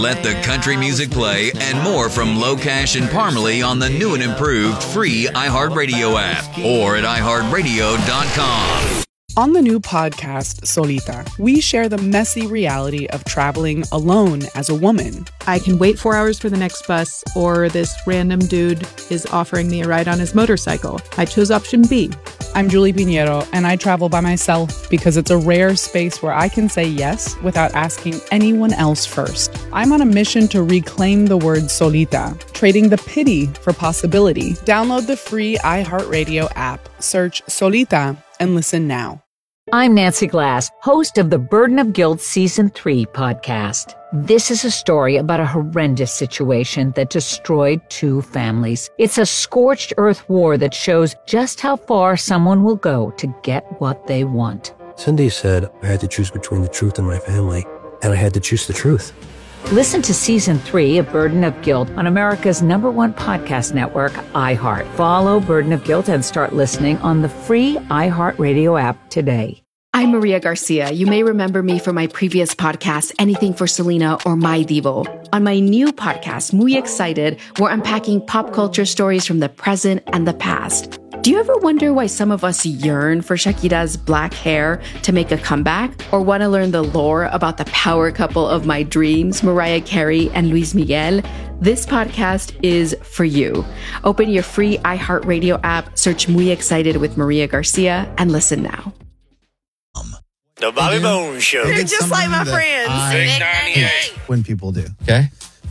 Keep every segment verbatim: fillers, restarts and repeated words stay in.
Let the country music play and more from Locash and Parmalee on the new and improved free iHeartRadio app or at i heart radio dot com. On the new podcast, Solita, we share the messy reality of traveling alone as a woman. I can wait four hours for the next bus, or this random dude is offering me a ride on his motorcycle. I chose option B. I'm Julie Pinheiro, and I travel by myself because it's a rare space where I can say yes without asking anyone else first. I'm on a mission to reclaim the word solita, trading the pity for possibility. Download the free iHeartRadio app, search Solita, and listen now. I'm Nancy Glass, host of the Burden of Guilt Season three podcast. This is a story about a horrendous situation that destroyed two families. It's a scorched earth war that shows just how far someone will go to get what they want. Cindy said I had to choose between the truth and my family, and I had to choose the truth. Listen to Season three of Burden of Guilt on America's number one podcast network, iHeart. Follow Burden of Guilt and start listening on the free iHeartRadio app today. I'm Maria Garcia. You may remember me from my previous podcast, Anything for Selena or My Divo. On my new podcast, Muy Excited, we're unpacking pop culture stories from the present and the past. Do you ever wonder why some of us yearn for Shakira's black hair to make a comeback? Or want to learn the lore about the power couple of my dreams, Mariah Carey and Luis Miguel? This podcast is for you. Open your free iHeartRadio app, search Muy Excited with Maria Garcia, and listen now. The Bobby Bones Show. You're just like my friends. I when people do. Okay.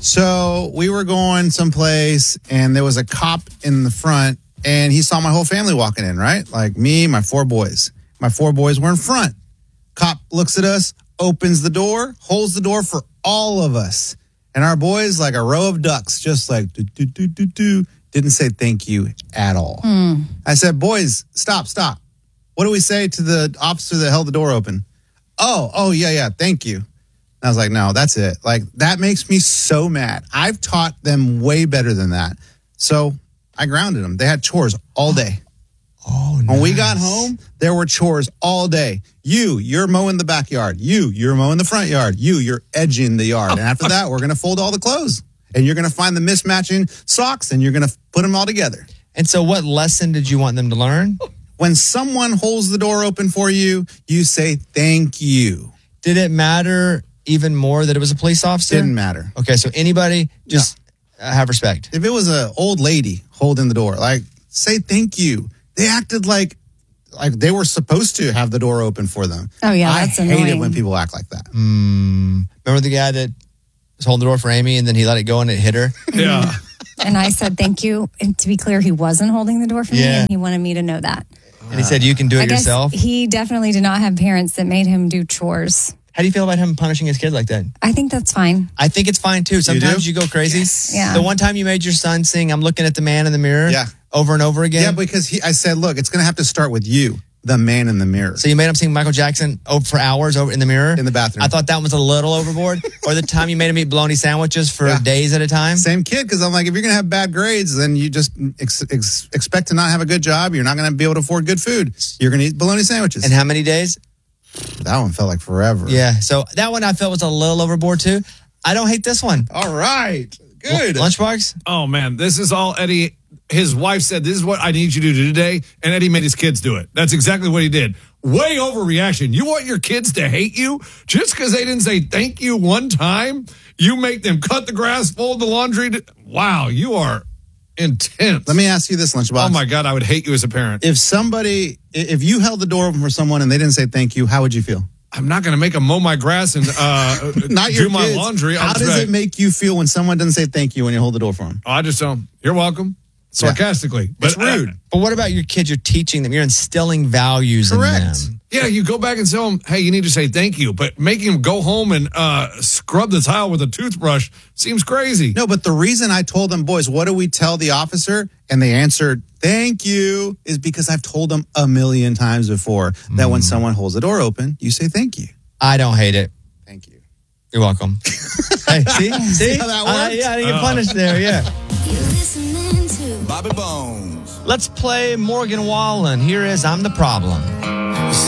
So we were going someplace, and there was a cop in the front, and he saw my whole family walking in, right? Like me, my four boys. My four boys were in front. Cop looks at us, opens the door, holds the door for all of us. And our boys, like a row of ducks, just like, do, do, do, do, do, didn't say thank you at all. Mm. I said, boys, stop, stop. What do we say to the officer that held the door open? Oh, oh, yeah, yeah, thank you. And I was like, no, that's it. Like, that makes me so mad. I've taught them way better than that. So I grounded them. They had chores all day. Oh, nice. When we got home, there were chores all day. You, you're mowing the backyard. You, you're mowing the front yard. You, you're edging the yard. And after that, we're going to fold all the clothes. And you're going to find the mismatching socks, and you're going to put them all together. And so what lesson did you want them to learn? When someone holds the door open for you, you say thank you. Did it matter even more that it was a police officer? Didn't matter. Okay, so anybody, just no. have respect. If it was an old lady holding the door, like, say thank you. They acted like like they were supposed to have the door open for them. Oh, yeah, that's I hate annoying. it when people act like that. Mm, remember the guy that was holding the door for Amy, and then he let it go and it hit her? Yeah. And I said thank you. And to be clear, he wasn't holding the door for me, Yeah. and he wanted me to know that. And he said, you can do it I guess yourself? he definitely did not have parents that made him do chores. How do you feel about him punishing his kid like that? I think that's fine. I think it's fine, too. Sometimes do? you, go crazy. Yes. Yeah. The one time you made your son sing, I'm looking at the man in the mirror Yeah. over and over again. Yeah, because he, I said, look, it's going to have to start with you, the man in the mirror. So you made him sing Michael Jackson over for hours over in the mirror? In the bathroom. I thought that was a little overboard. Or the time you made him eat bologna sandwiches for Yeah. days at a time? Same kid, because I'm like, if you're going to have bad grades, then you just ex- ex- expect to not have a good job. You're not going to be able to afford good food. You're going to eat bologna sandwiches. And how many days? That one felt like forever. Yeah, so that one I felt was a little overboard too. I don't hate this one. All right. Good. Lunchbox? Oh, man, this is all Eddie. His wife said, this is what I need you to do today. And Eddie made his kids do it. That's exactly what he did. Way overreaction. You want your kids to hate you just because they didn't say thank you one time? You make them cut the grass, fold the laundry. To, wow, you are intense. Let me ask you this, Lunchbox. Oh, my God, I would hate you as a parent. If somebody, if you held the door open for someone and they didn't say thank you, how would you feel? I'm not going to make them mow my grass and uh, Not do your my kids. laundry. How I'll does say, it make you feel when someone doesn't say thank you when you hold the door for them? I just tell them, you're welcome. Sarcastically. It's But, uh, rude. But what about your kids? You're teaching them. You're instilling values Correct. in them. Yeah, you go back and tell them, hey, you need to say thank you. But making them go home and uh, scrub the tile with a toothbrush seems crazy. No, but the reason I told them, boys, what do we tell the officer? And they answered, thank you, is because I've told them a million times before that Mm. when someone holds the door open, you say thank you. I don't hate it. Thank you. You're welcome. Hey, see? See? how that Uh, works? yeah, I didn't get punished there, yeah. You're listening to Bobby Bones. Let's play Morgan Wallen. Here is I'm the Problem.